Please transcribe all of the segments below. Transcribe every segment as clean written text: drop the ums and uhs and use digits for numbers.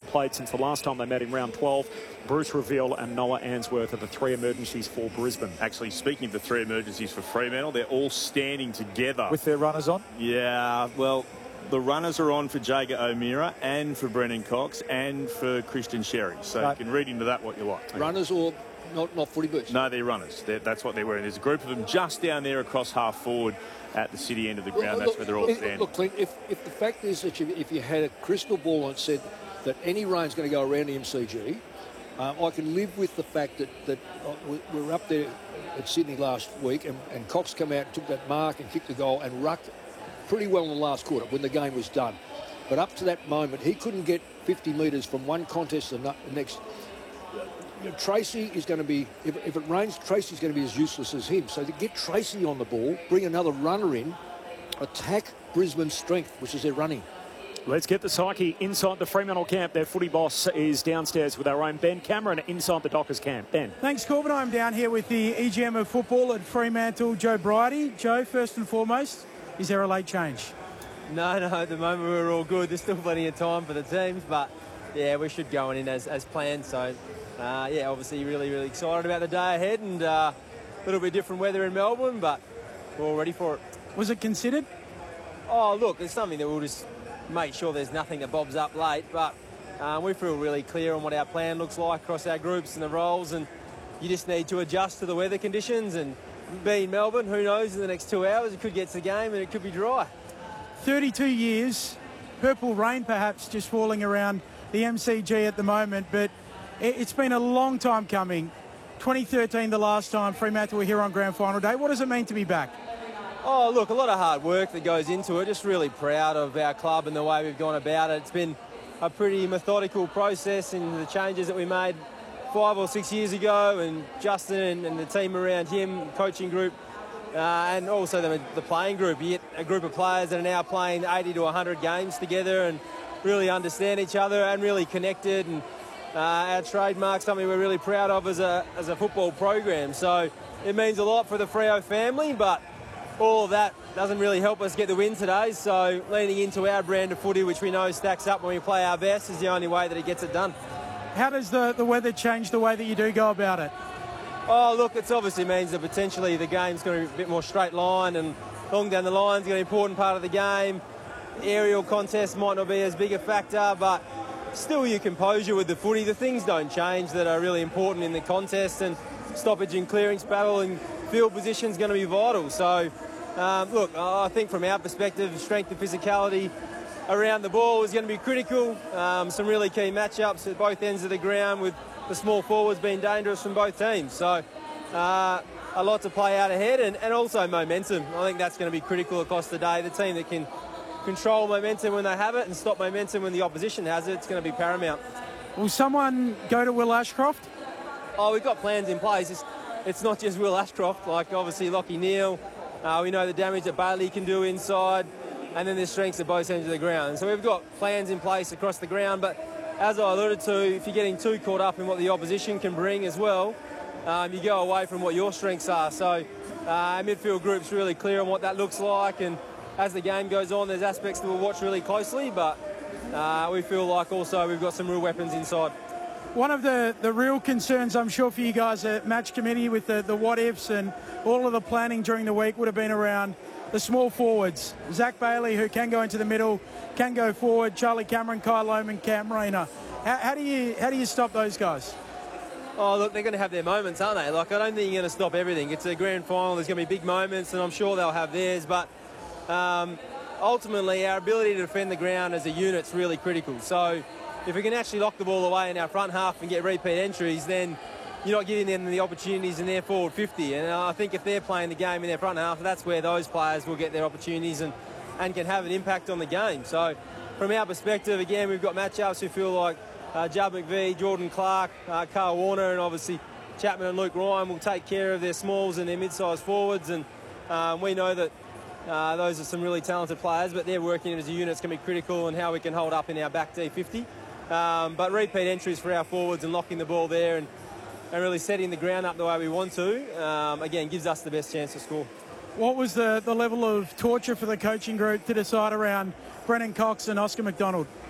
played since the last time they met in round 12. Bruce Reveal and Noah Answorth are the three emergencies for Brisbane. Actually, speaking of the three emergencies for Fremantle, they're all standing together. With their runners on? Yeah, well, the runners are on for Jager O'Meara and for Brennan Cox and for Christian Sherry. So you can read into that what you like. Runners or not footy boots? No, they're runners. That's what they're wearing. There's a group of them just down there across half forward at the city end of the ground. That's where they're all standing. Look, Clint, if the fact is that if you had a crystal ball and said that any rain's going to go around the MCG, I can live with the fact that we were up there at Sydney last week and Cox came out and took that mark and kicked the goal and rucked pretty well in the last quarter when the game was done. But up to that moment, he couldn't get 50 metres from one contest to the next. Tracy is going to be, if it rains, Tracy's going to be as useless as him. So to get Tracy on the ball, bring another runner in, attack Brisbane's strength, which is their running. Let's get the psyche inside the Fremantle camp. Their footy boss is downstairs with our own Ben Cameron inside the Dockers camp. Ben. Thanks, Corbin. I'm down here with the EGM of football at Fremantle, Joe Bridie. Joe, first and foremost, is there a late change? No, at the moment we're all good. There's still plenty of time for the teams, but yeah, we should go in as planned. So, yeah, obviously really excited about the day ahead and a little bit different weather in Melbourne, but we're all ready for it. Was it considered? Oh, look, it's something that we'll just make sure there's nothing that bobs up late, but we feel really clear on what our plan looks like across our groups and the roles, and you just need to adjust to the weather conditions. And being Melbourne, who knows, in the next 2 hours it could get to the game and it could be dry. 32 years, purple rain perhaps just falling around the MCG at the moment, but it's been a long time coming. 2013 the last time Fremantle were here on grand final day. What does it mean to be back? Oh, look, a lot of hard work that goes into it. Just really proud of our club and the way we've gone about it. It's been a pretty methodical process in the changes that we made 5 or 6 years ago, and Justin and the team around him, coaching group, and also the playing group. You get a group of players that are now playing 80 to 100 games together and really understand each other and really connected. And our trademark, something we're really proud of as a football program. So it means a lot for the Freo family, but all of that doesn't really help us get the win today. So leaning into our brand of footy, which we know stacks up when we play our best, is the only way that it gets it done. How does the weather change the way that you do go about it? Oh, look, it obviously means that potentially the game's going to be a bit more straight line, and long down the line's going to be an important part of the game. Aerial contest might not be as big a factor, but still your composure with the footy. The things don't change that are really important in the contest, and stoppage and clearance battle and field position is going to be vital. So, look, I think from our perspective, strength and physicality around the ball is going to be critical. Some really key matchups at both ends of the ground, with the small forwards being dangerous from both teams. So a lot to play out ahead, and also momentum. I think that's going to be critical across the day. The team that can control momentum when they have it and stop momentum when the opposition has it, it's going to be paramount. Will someone go to Will Ashcroft? Oh, we've got plans in place. It's not just Will Ashcroft, like obviously Lachie Neale. We know the damage that Bailey can do inside, and then there's strengths at both ends of the ground. So we've got plans in place across the ground, but as I alluded to, if you're getting too caught up in what the opposition can bring as well, you go away from what your strengths are. So our midfield group's really clear on what that looks like, and as the game goes on, there's aspects that we'll watch really closely, but we feel like also we've got some real weapons inside. One of the real concerns, I'm sure, for you guys at match committee with the what-ifs and all of the planning during the week would have been around the small forwards. Zach Bailey, who can go into the middle, can go forward. Charlie Cameron, Kyle Loman, Cam Rayner. How do you stop those guys? Oh, look, they're going to have their moments, aren't they? Like, I don't think you're going to stop everything. It's a grand final. There's going to be big moments, and I'm sure they'll have theirs. But ultimately, our ability to defend the ground as a unit's really critical. So if we can actually lock the ball away in our front half and get repeat entries, then you're not giving them the opportunities in their forward 50. And I think if they're playing the game in their front half, that's where those players will get their opportunities and can have an impact on the game. So from our perspective, again, we've got matchups who feel like Judd McVie, Jordan Clark, Carl Warner, and obviously Chapman and Luke Ryan will take care of their smalls and their mid-sized forwards. And we know that those are some really talented players, but they're working as a unit. It's going to be critical in how we can hold up in our back D50. But repeat entries for our forwards and locking the ball there and really setting the ground up the way we want to, again, gives us the best chance to score. What was the level of torture for the coaching group to decide around Brennan Cox and Oscar McDonald?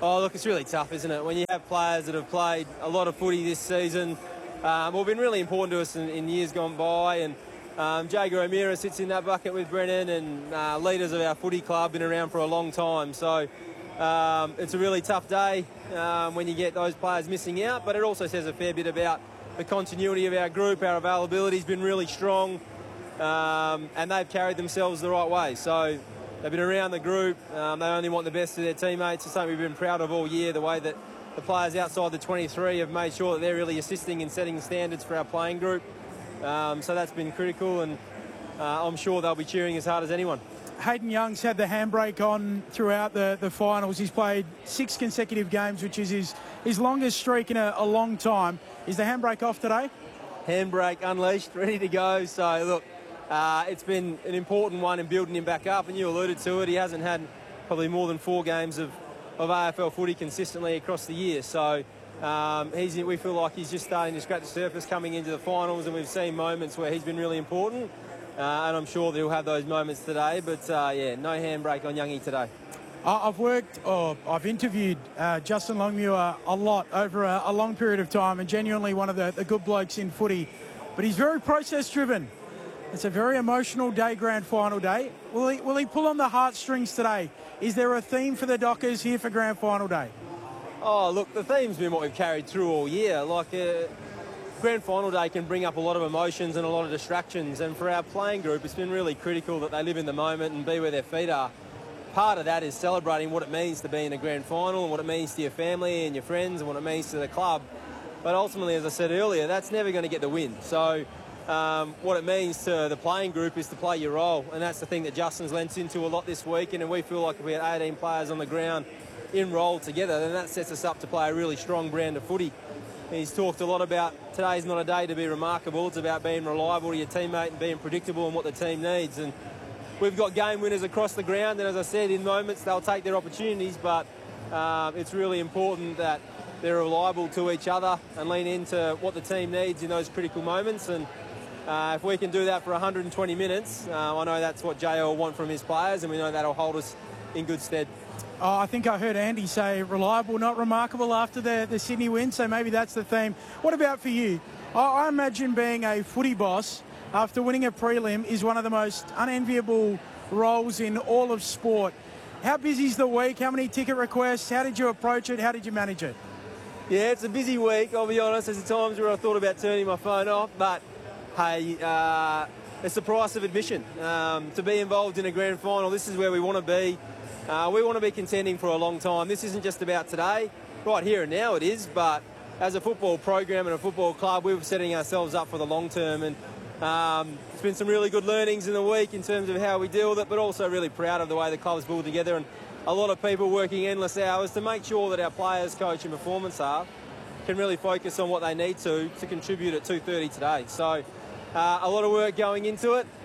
Oh, look, it's really tough, isn't it? When you have players that have played a lot of footy this season, been really important to us in years gone by, and Jaeger O'Meara sits in that bucket with Brennan, and leaders of our footy club, been around for a long time. So it's a really tough day when you get those players missing out, but it also says a fair bit about the continuity of our group. Our availability has been really strong, and they've carried themselves the right way. So they've been around the group. They only want the best of their teammates. It's something we've been proud of all year, the way that the players outside the 23 have made sure that they're really assisting in setting standards for our playing group. So that's been critical, and I'm sure they'll be cheering as hard as anyone. Hayden Young's had the handbrake on throughout the finals. He's played 6 consecutive games, which is his longest streak in a long time. Is the handbrake off today? Handbrake unleashed, ready to go. So, look, it's been an important one in building him back up, and you alluded to it. He hasn't had probably more than 4 games of AFL footy consistently across the year. So we feel like he's just starting to scratch the surface coming into the finals, and we've seen moments where he's been really important. And I'm sure that he'll have those moments today. But, yeah, no handbrake on Youngie today. I've interviewed Justin Longmuir a lot over a long period of time, and genuinely one of the good blokes in footy. But he's very process-driven. It's a very emotional day, grand final day. Will he pull on the heartstrings today? Is there a theme for the Dockers here for grand final day? Oh, look, the theme's been what we've carried through all year. Like, grand final day can bring up a lot of emotions and a lot of distractions, and for our playing group, it's been really critical that they live in the moment and be where their feet are. Part of that is celebrating what it means to be in a grand final and what it means to your family and your friends and what it means to the club. But ultimately, as I said earlier, that's never going to get the win. So what it means to the playing group is to play your role, and that's the thing that Justin's lent into a lot this week. And we feel like if we had 18 players on the ground in role together, then that sets us up to play a really strong brand of footy. He's talked a lot about today's not a day to be remarkable. It's about being reliable to your teammate and being predictable in what the team needs. And we've got game winners across the ground, and as I said, in moments they'll take their opportunities, but it's really important that they're reliable to each other and lean into what the team needs in those critical moments. And if we can do that for 120 minutes, I know that's what JO will want from his players, and we know that'll hold us in good stead. Oh, I think I heard Andy say reliable, not remarkable after the Sydney win, so maybe that's the theme. What about for you? I imagine being a footy boss after winning a prelim is one of the most unenviable roles in all of sport. How busy's the week? How many ticket requests? How did you approach it? How did you manage it? Yeah, it's a busy week, I'll be honest. There's times where I thought about turning my phone off, but hey, it's the price of admission. To be involved in a grand final, this is where we want to be. We want to be contending for a long time. This isn't just about today. Right here and now it is, but as a football program and a football club, we're setting ourselves up for the long term. And it's been some really good learnings in the week in terms of how we deal with it, but also really proud of the way the club's pulled together, and a lot of people working endless hours to make sure that our players, coach and performance staff can really focus on what they need to contribute at 2:30 today. So a lot of work going into it,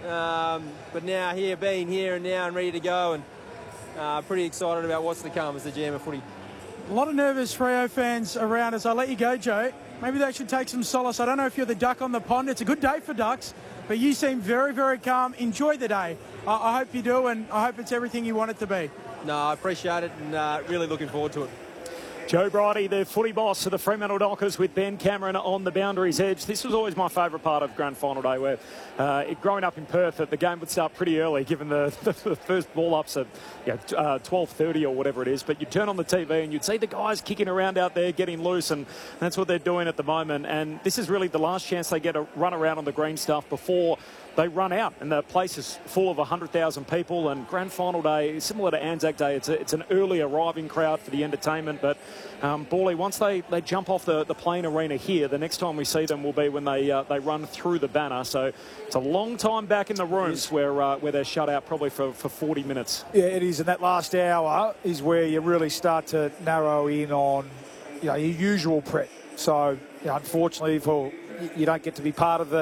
but now being here and now and ready to go, and pretty excited about what's to come as the GM of footy. A lot of nervous Freo fans around us. I'll let you go, Joe. Maybe they should take some solace. I don't know if you're the duck on the pond. It's a good day for ducks, but you seem very, very calm. Enjoy the day. I hope you do, and I hope it's everything you want it to be. No, I appreciate it, and really looking forward to it. Joe Bridie, the footy boss of the Fremantle Dockers, with Ben Cameron on the boundary's edge. This was always my favourite part of grand final day, where growing up in Perth, the game would start pretty early, given the first ball ups at 12:30 or whatever it is. But you'd turn on the TV and you'd see the guys kicking around out there, getting loose, and that's what they're doing at the moment. And this is really the last chance they get to run around on the green stuff before they run out, and the place is full of 100,000 people. And grand final day, similar to Anzac Day, it's an early arriving crowd for the entertainment. But Bally, once they jump off the playing arena here, the next time we see them will be when they run through the banner. So it's a long time back in the rooms where they're shut out probably for 40 minutes. Yeah, it is, and that last hour is where you really start to narrow in on your usual prep. So unfortunately, you don't get to be part of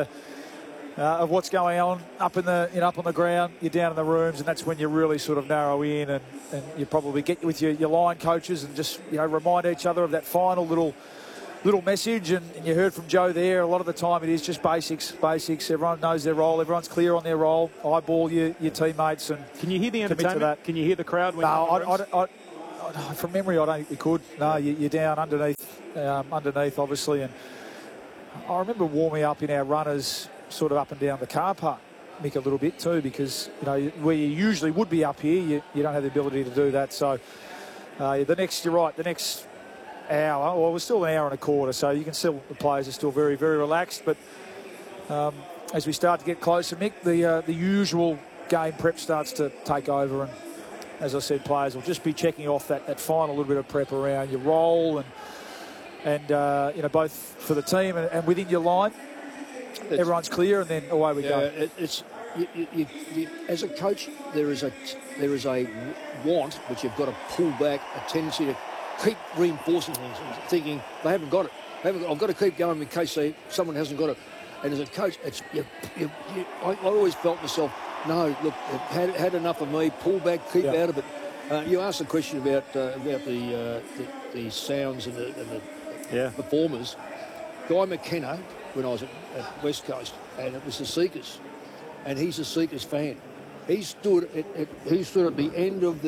of what's going on up on the ground. You're down in the rooms, and that's when you really sort of narrow in, and you probably get with your line coaches and just remind each other of that final little message. And you heard from Joe there, a lot of the time it is just basics. Everyone knows their role, everyone's clear on their role. Eyeball your teammates, and can you hear the entertainment? Can you hear the crowd? When from memory, I don't think we could. No, you're down underneath, obviously. And I remember warming up in our runners sort of up and down the car park, Mick, a little bit too, because, where you usually would be up here, you don't have the ability to do that. So you're right, the next hour, well, we're still an hour and a quarter, so you can still, the players are still very, very relaxed. But as we start to get closer, Mick, the usual game prep starts to take over, and as I said, players will just be checking off that final little bit of prep around your role and both for the team and within your line. Everyone's clear, and then away we go. As a coach, there is a want, which you've got to pull back, a tendency to keep reinforcing things, thinking they haven't got it. I've got to keep going in case someone hasn't got it. And as a coach, I always felt myself, no, look, had enough of me, pull back, keep out of it. You asked the question about the sounds and the performers. Guy McKenna, when I was at West Coast, and it was the Seekers, and he's a Seekers fan. He stood at the end of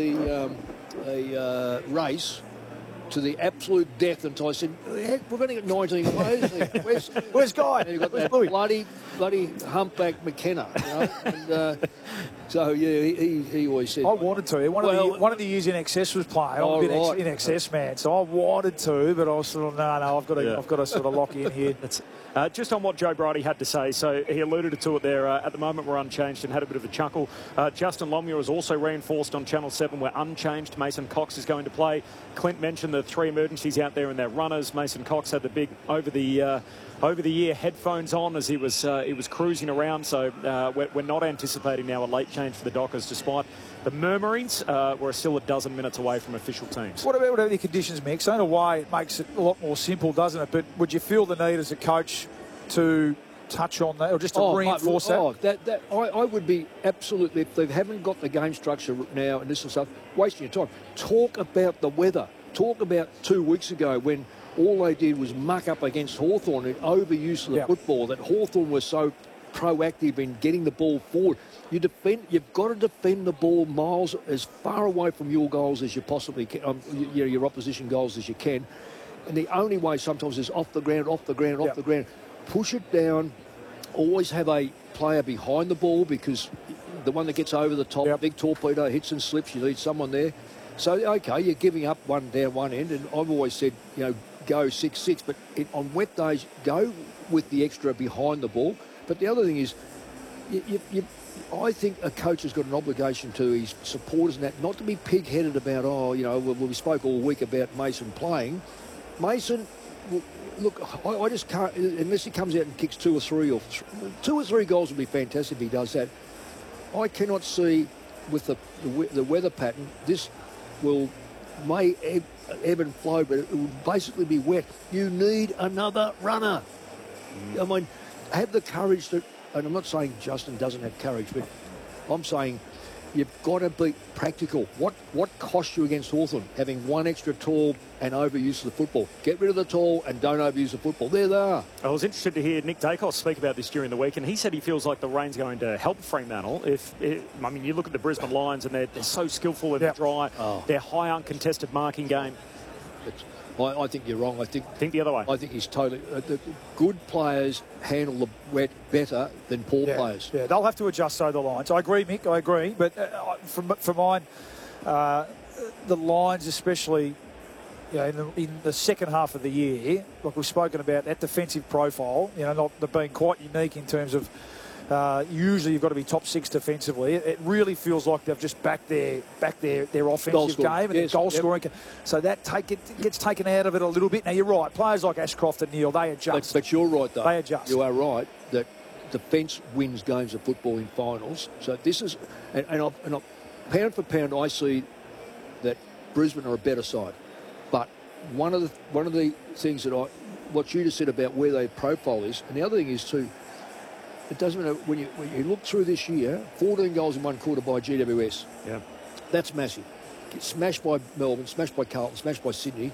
the race to the absolute death until I said, heck, we've only got 19 players. Where's Guy? And you've got that bloody humpback McKenna. And, so, yeah, he always said... I wanted to. One of the years in excess was playing. I'm a bit in excess man, so I wanted to, but I was sort of, no, I've got to sort of lock in here. Just on what Joe Bridie had to say, so he alluded to it there. At the moment, we're unchanged and had a bit of a chuckle. Justin Longmuir was also reinforced on Channel 7. We're unchanged. Mason Cox is going to play. Clint mentioned the 3 emergencies out there in their runners. Mason Cox had the big over-the-ear headphones on as he was cruising around. So we're not anticipating now a late change for the Dockers, despite the murmurings. We're still a dozen minutes away from official teams. What about the conditions, Mick? So in a way, it makes it a lot more simple, doesn't it? But would you feel the need as a coach to touch on that, or just to reinforce that? I would be absolutely, if they haven't got the game structure now and this and stuff, wasting your time. Talk about the weather. Talk about 2 weeks ago when all they did was muck up against Hawthorn and overuse of the football, that Hawthorn was so proactive in getting the ball forward. You've got to defend the ball miles as far away from your goals as you possibly can, your opposition goals as you can. And the only way sometimes is off the ground. Push it down. Always have a player behind the ball, because the one that gets over the top, big torpedo, hits and slips, you need someone there. So, okay, you're giving up one down one end, and I've always said, go 6-6, but on wet days, go with the extra behind the ball. But the other thing is, I think a coach has got an obligation to his supporters and that, not to be pig-headed about, we spoke all week about Mason playing. Mason, look, I just can't, unless he comes out and kicks 2 or 3 goals would be fantastic if he does that. I cannot see with the weather pattern, this may ebb and flow, but it will basically be wet. You need another runner. I mean, have the courage to, and I'm not saying Justin doesn't have courage, but I'm saying you've got to be practical. What cost you against Hawthorn? Having one extra tall and overuse of the football. Get rid of the tall and don't overuse the football. There they are. I was interested to hear Nick Dacos speak about this during the week, and he said he feels like the rain's going to help Fremantle. You look at the Brisbane Lions, and they're so skillful in the dry. They're high uncontested marking game. I think you're wrong. I think the other way. I think he's totally... the good players handle the wet better than poor players. Yeah, they'll have to adjust, the Lions. I agree, Mick, I agree. But for mine, the Lions especially, in the second half of the year, like we've spoken about, that defensive profile, not being quite unique in terms of usually you've got to be top 6 defensively. It really feels like they've just backed their offensive game and their goal scoring. So that gets taken out of it a little bit. Now, you're right. Players like Ashcroft and Neal, they adjust. But you're right, though. They adjust. You are right that defence wins games of football in finals. So this is... And pound for pound, I see that Brisbane are a better side. But one of the things that what you just said about where their profile is, and the other thing is too, it doesn't matter when you look through this year, 14 goals in one quarter by GWS. Yeah, that's massive. Get smashed by Melbourne, smashed by Carlton, smashed by Sydney.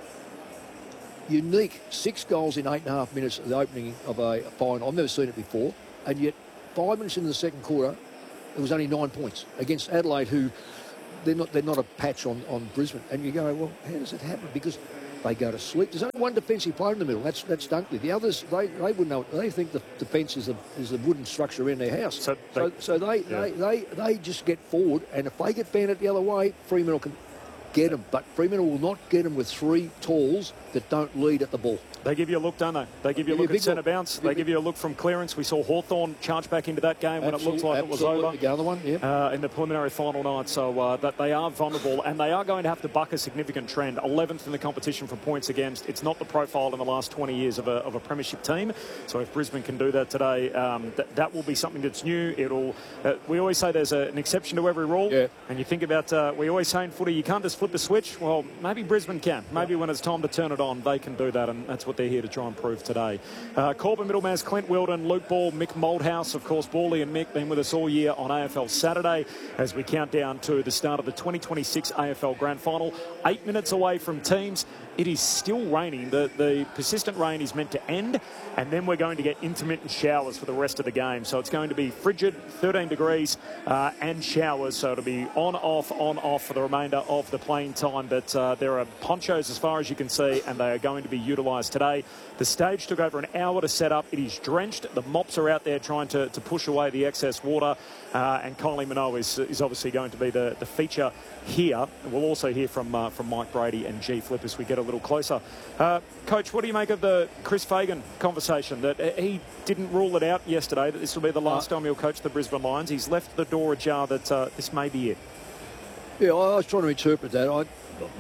Unique 6 goals in 8.5 minutes at the opening of a final. I've never seen it before, and yet 5 minutes into the second quarter, it was only 9 points against Adelaide, who they're not a patch on Brisbane. And you go, well, how does it happen? Because they go to sleep. There's only one defensive player in the middle. That's Dunkley. The others, they wouldn't know. They think the defence is a wooden structure around their house. So they just get forward, and if they get banded the other way, Fremantle can get them. But Fremantle will not get them with three talls that don't lead at the ball. They give you a look, don't they? They give you a look at centre bounce. They give you a look from clearance. We saw Hawthorn charge back into that game when it looked like it was over. The other one, yeah. In the preliminary final night. So that they are vulnerable, and they are going to have to buck a significant trend. 11th in the competition for points against. It's not the profile in the last 20 years of a premiership team. So if Brisbane can do that today, that will be something that's new. It'll. We always say there's an exception to every rule. Yeah. And you think about, we always say in footy, you can't just flip the switch. Well, maybe Brisbane can. Maybe when it's time to turn it on, they can do that, and that's what they're here to try and prove today. Corbin Middlemans, Clint Wilden, Luke Ball, Mick Moldhouse, of course, Bally and Mick been with us all year on AFL Saturday as we count down to the start of the 2026 AFL Grand Final. 8 minutes away from teams. It is still raining. The persistent rain is meant to end, and then we're going to get intermittent showers for the rest of the game. So it's going to be frigid, 13 degrees, and showers. So it'll be on, off for the remainder of the playing time. But there are ponchos as far as you can see, and they are going to be utilised today. The stage took over an hour to set up. It is drenched. The mops are out there trying to push away the excess water. And Kylie Minogue is obviously going to be the feature here. We'll also hear from Mike Brady and G Flip as we get a little closer. Coach, what do you make of the Chris Fagan conversation that he didn't rule it out yesterday that this will be the last time he'll coach the Brisbane Lions? He's left the door ajar that this may be it. Yeah, I was trying to interpret that. I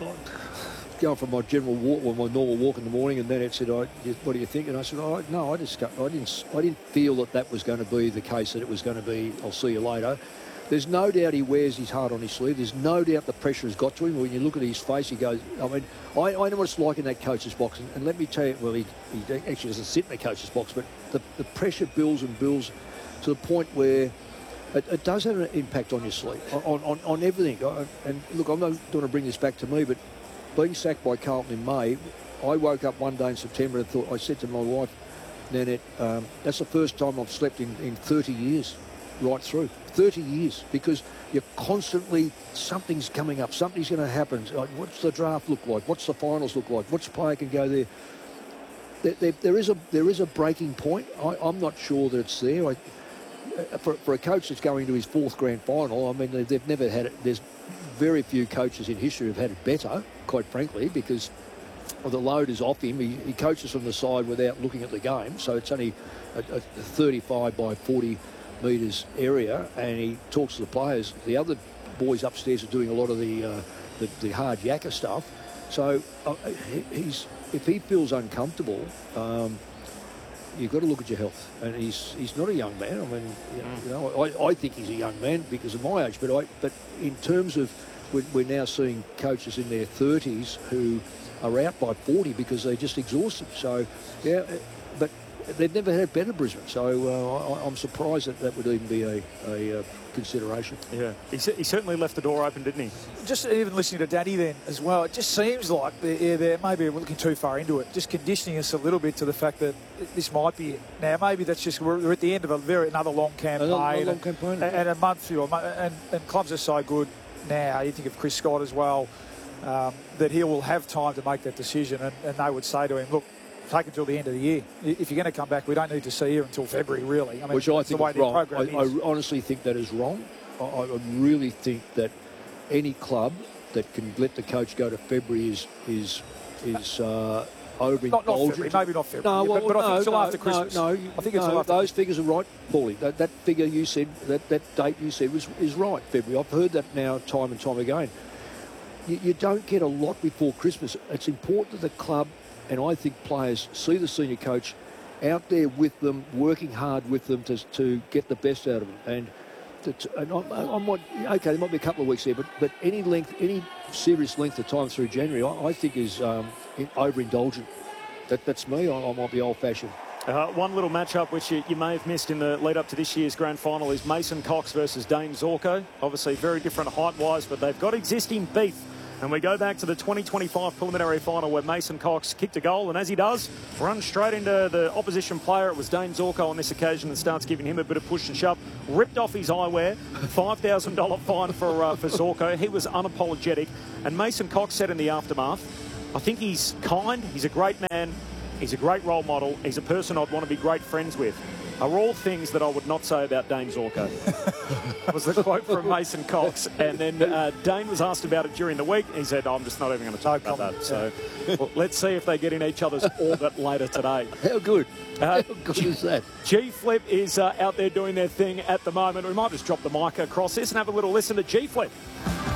going from my general walk, my normal walk in the morning, and then it said, "What do you think?" And I said, "No, I didn't feel that was going to be the case. That it was going to be, I'll see you later." There's no doubt he wears his heart on his sleeve. There's no doubt the pressure has got to him. When you look at his face, he goes, I mean, I know what it's like in that coach's box. And let me tell you, well, he actually doesn't sit in the coach's box, but the pressure builds and builds to the point where it does have an impact on your sleep, on everything. And look, I'm not going to bring this back to me, but being sacked by Carlton in May, I woke up one day in September and thought, I said to my wife, Nanette, that's the first time I've slept in 30 years. Right through 30 years, because you're constantly, something's coming up, something's going to happen. Like, what's the draft look like? What's the finals look like? Which player can go there? There is a breaking point. I'm not sure that it's there. For a coach that's going to his fourth grand final, I mean, they've never had it. There's very few coaches in history who've had it better, quite frankly, because the load is off him. He coaches from the side without looking at the game, so it's only a 35 by 40 metres area, and he talks to the players. The other boys upstairs are doing a lot of the hard yakka stuff. So if he feels uncomfortable, you've got to look at your health. And he's not a young man. I mean, I think he's a young man because of my age. But in terms of, we're now seeing coaches in their 30s who are out by 40 because they're just exhausted. So yeah, but they've never had better Brisbane, so I'm surprised that would even be a consideration. Yeah, he certainly left the door open, didn't he? Just even listening to Danny then as well, it just seems like they're maybe looking too far into it, just conditioning us a little bit to the fact that this might be it. Now, maybe that's just, we're at the end of another long campaign. And a month, and clubs are so good now. You think of Chris Scott as well, that he will have time to make that decision, and they would say to him, look, take it till the end of the year. If you're going to come back, we don't need to see you until February, really. I mean, which I think is wrong. I honestly think that is wrong. I really think that any club that can let the coach go to February is overindulgent. Not February, maybe not February. But I think it's till after Christmas. I think it's after. Those figures are right, Paulie. That figure you said, that date you said is right, February. I've heard that now time and time again. You don't get a lot before Christmas. It's important that the club, and I think players, see the senior coach out there with them, working hard with them to get the best out of them. And I might, okay, there might be a couple of weeks there, but any serious length of time through January, I think is overindulgent. That's me. I might be old-fashioned. One little matchup which you may have missed in the lead up to this year's grand final is Mason Cox versus Dane Zorko. Obviously very different height-wise, but they've got existing beef And we go back to the 2025 preliminary final where Mason Cox kicked a goal, and as he does, runs straight into the opposition player. It was Dane Zorko on this occasion and starts giving him a bit of push and shove. Ripped off his eyewear, $5,000 fine for Zorko. He was unapologetic. And Mason Cox said in the aftermath, I think he's kind, he's a great man, he's a great role model, he's a person I'd want to be great friends with. Are all things that I would not say about Dane Zorko. Was the quote from Mason Cox. And then Dane was asked about it during the week. He said, I'm just not even going to talk about that. So well, let's see if they get in each other's orbit later today. How good? How good is that? G-Flip is out there doing their thing at the moment. We might just drop the mic across this and have a little listen to G-Flip.